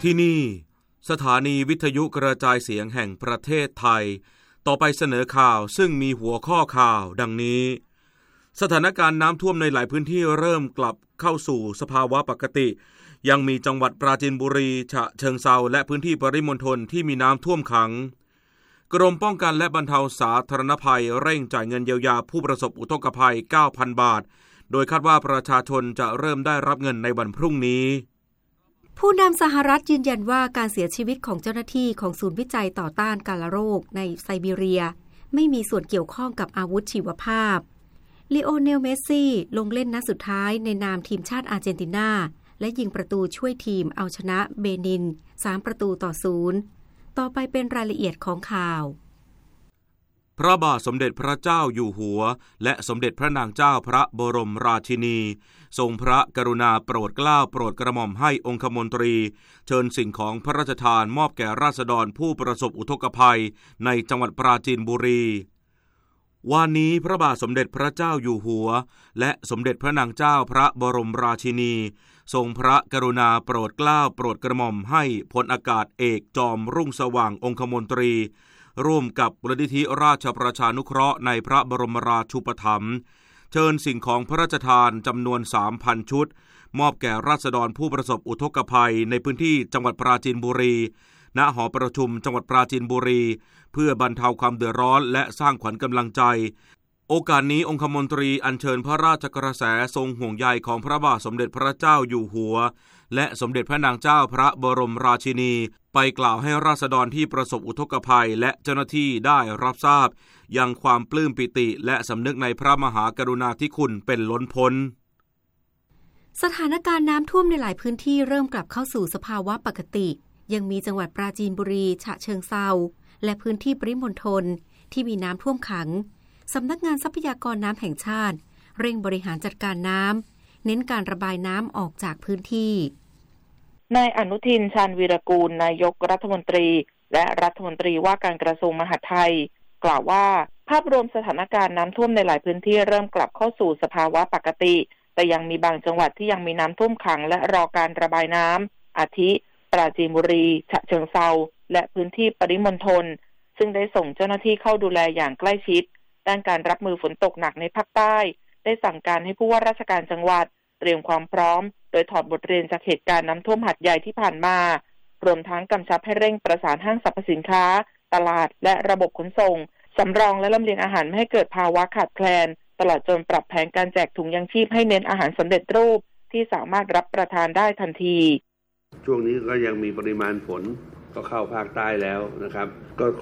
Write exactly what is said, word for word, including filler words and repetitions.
ที่นี่สถานีวิทยุกระจายเสียงแห่งประเทศไทยต่อไปเสนอข่าวซึ่งมีหัวข้อข่าวดังนี้สถานการณ์น้ำท่วมในหลายพื้นที่เริ่มกลับเข้าสู่สภาวะปกติยังมีจังหวัดปราจีนบุรีฉะเชิงเทราและพื้นที่ปริมณฑลที่มีน้ำท่วมขังกรมป้องกันและบรรเทาสาธารณภัยเร่งจ่ายเงินเยียวยาผู้ประสบอุทกภัย เก้าพัน บาทโดยคาดว่าประชาชนจะเริ่มได้รับเงินในวันพรุ่งนี้ผู้นำสหรัฐยืนยันว่าการเสียชีวิตของเจ้าหน้าที่ของศูนย์วิจัยต่อต้านกาฬโรคในไซบีเรียไม่มีส่วนเกี่ยวข้องกับอาวุธชีวภาพลีโอเนล เมสซี่ลงเล่นนัดสุดท้ายในนามทีมชาติอาร์เจนตินาและยิงประตูช่วยทีมเอาชนะเบนินสามประตูต่อศูนย์ต่อไปเป็นรายละเอียดของข่าวพระบาทสมเด็จพระเจ้าอยู่หัวและสมเด็จพระนางเจ้าพระบรมราชินีทรงพระกรุณาโปรดเกล้าโปรดกระหม่อมให้องคมนตรีเชิญสิ่งของพระราชทานมอบแก่ราษฎรผู้ประสบอุทกภัยในจังหวัดปราจีนบุรีวันนี้พระบาทสมเด็จพระเจ้าอยู่หัวและสมเด็จพระนางเจ้าพระบรมราชินีทรงพระกรุณาโปรดเกล้าโปรดกระหม่อมให้พลอากาศเอกจอมรุ่งสว่างองคมนตรีร่วมกับมูลนิธิราชประชานุเคราะห์ในพระบรมราชูปถัมภ์เชิญสิ่งของพระราชทานจำนวน สามพัน ชุดมอบแก่ราษฎรผู้ประสบอุทกภัยในพื้นที่จังหวัดปราจีนบุรีณหอประชุมจังหวัดปราจีนบุรีเพื่อบรรเทาความเดือดร้อนและสร้างขวัญกำลังใจโอกาสนี้องคมนตรีอัญเชิญพระราชกระแสทรงห่วงใยของพระบาทสมเด็จพระเจ้าอยู่หัวและสมเด็จพระนางเจ้าพระบรมราชินีไปกล่าวให้ราษฎรที่ประสบอุทกภัยและเจ้าหน้าที่ได้รับทราบยังความปลื้มปิติและสำนึกในพระมหากรุณาธิคุณเป็นล้นพ้นสถานการณ์น้ำท่วมในหลายพื้นที่เริ่มกลับเข้าสู่สภาวะปกติยังมีจังหวัดปราจีนบุรีฉะเชิงเทราและพื้นที่ปริมณฑลที่มีน้ำท่วมขังสำนักงานทรัพยากรน้ำแห่งชาติเร่งบริหารจัดการน้ำเน้นการระบายน้ำออกจากพื้นที่นายอนุทินชาญวีรกูลนายกรัฐมนตรีและรัฐมนตรีว่าการกระทรวงมหาดไทยกล่าวว่าภาพรวมสถานการณ์น้ำท่วมในหลายพื้นที่เริ่มกลับเข้าสู่สภาวะปกติแต่ยังมีบางจังหวัดที่ยังมีน้ำท่วมขังและรอการระบายน้ำอาทิปราจีนบุรีฉะเชิงเทราและพื้นที่ปริมณฑลซึ่งได้ส่งเจ้าหน้าที่เข้าดูแลอย่างใกล้ชิดด้านการรับมือฝนตกหนักในภาคใต้ได้สั่งการให้ผู้ว่าราชการจังหวัดเตรียมความพร้อมโดยถอดบทเรียนจากเหตุการณ์น้ำท่วมหาดใหญ่ที่ผ่านมารวมทั้งกำชับให้เร่งประสานห้างสรรพสินค้าตลาดและระบบขนส่งสำรองและลำเลียงอาหารไม่ให้เกิดภาวะขาดแคลนตลอดจนปรับแผนการแจกถุงยังชีพให้เน้นอาหารสำเร็จรูปที่สามารถรับประทานได้ทันทีช่วงนี้ก็ยังมีปริมาณฝนก็เข้าภาคใต้แล้วนะครับก็